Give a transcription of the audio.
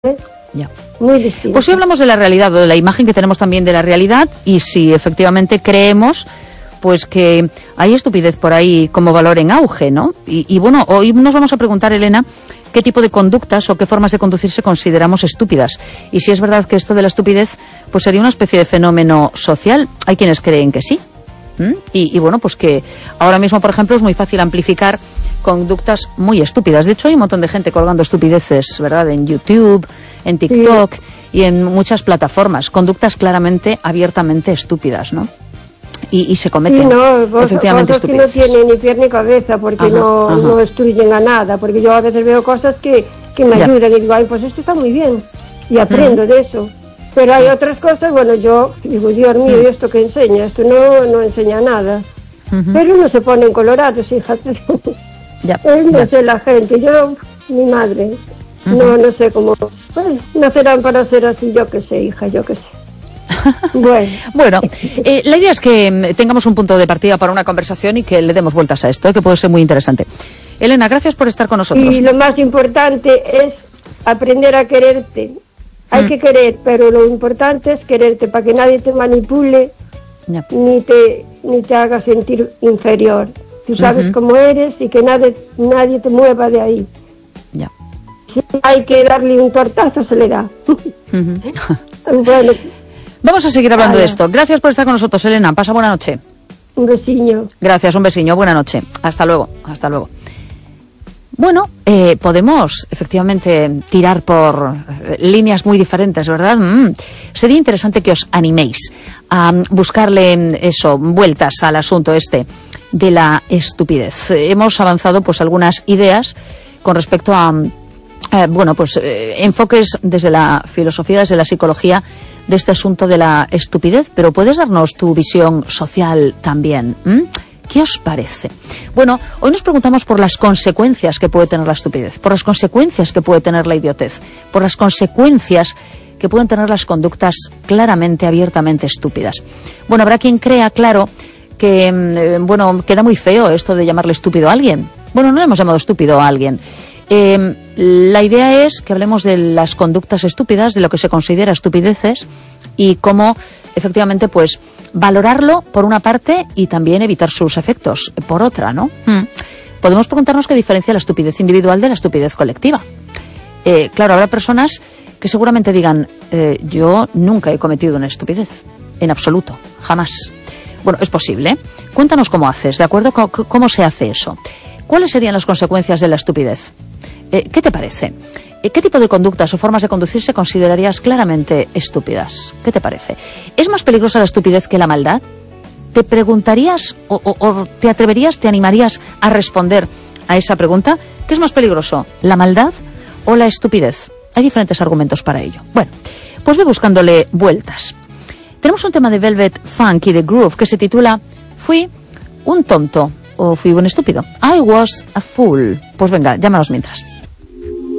Ya. Muy distinto. Pues si hablamos de la realidad o de la imagen que tenemos también de la realidad y si efectivamente creemos pues que hay estupidez por ahí como valor en auge, ¿no? Y bueno, hoy nos vamos a preguntar, Elena, qué tipo de conductas o qué formas de conducirse consideramos estúpidas. Y si es verdad que esto de la estupidez pues sería una especie de fenómeno social. Hay quienes creen que sí. Y bueno, pues que ahora mismo, por ejemplo, es muy fácil amplificar conductas muy estúpidas. De hecho, hay un montón de gente colgando estupideces, ¿verdad? En YouTube, en TikTok y en muchas plataformas. Conductas claramente, abiertamente estúpidas, ¿no? Y se cometen efectivamente cosas que no tienen ni pie ni cabeza porque no destruyen a nada. Porque yo a veces veo cosas que me ayudan y digo, ay, pues esto está muy bien. Y aprendo de eso. Pero hay otras cosas, bueno, yo digo, Dios mío, ¿y esto qué enseña? Esto no enseña nada. Pero no se ponen colorados, fíjate. No sé la gente, yo, mi madre, no sé cómo, nacerán para ser así, yo qué sé, hija, yo qué sé. Bueno, la idea es que tengamos un punto de partida para una conversación y que le demos vueltas a esto, que puede ser muy interesante. Elena, gracias por estar con nosotros. Y lo más importante es aprender a quererte. Hay que querer, pero lo importante es quererte para que nadie te manipule ni te haga sentir inferior. Tú sabes cómo eres y que nadie te mueva de ahí. Si hay que darle un tortazo, se le da. Bueno, vamos a seguir hablando de esto. Gracias por estar con nosotros, Elena. Pasa buena noche. Un besiño. Gracias, un besiño. Buena noche. Hasta luego. Hasta luego. Bueno, podemos efectivamente tirar por líneas muy diferentes, ¿verdad? Sería interesante que os animéis a buscarle vueltas al asunto este de la estupidez. Hemos avanzado pues algunas ideas con respecto a enfoques desde la filosofía, desde la psicología de este asunto de la estupidez, pero puedes darnos tu visión social también. ¿Qué os parece? Bueno, hoy nos preguntamos por las consecuencias que puede tener la estupidez, por las consecuencias que puede tener la idiotez, por las consecuencias que pueden tener las conductas claramente, abiertamente estúpidas. Bueno, habrá quien crea, claro, que, queda muy feo esto de llamarle estúpido a alguien. Bueno, no le hemos llamado estúpido a alguien. La idea es que hablemos de las conductas estúpidas, de lo que se considera estupideces y cómo, efectivamente, pues valorarlo por una parte y también evitar sus efectos por otra, ¿no? Podemos preguntarnos qué diferencia la estupidez individual de la estupidez colectiva. Claro, habrá personas que seguramente digan, yo nunca he cometido una estupidez, en absoluto, jamás. Bueno, es posible. Cuéntanos cómo haces, ¿de acuerdo? ¿Cómo se hace eso? ¿Cuáles serían las consecuencias de la estupidez? ¿Qué te parece? ¿Qué tipo de conductas o formas de conducirse considerarías claramente estúpidas? ¿Qué te parece? ¿Es más peligrosa la estupidez que la maldad? ¿Te preguntarías o te atreverías, te animarías a responder a esa pregunta? ¿Qué es más peligroso, la maldad o la estupidez? Hay diferentes argumentos para ello. Bueno, pues ve buscándole vueltas. Tenemos un tema de Velvet Funk y de Groove que se titula Fui un tonto o fui un estúpido. I was a fool. Pues venga, llámanos mientras.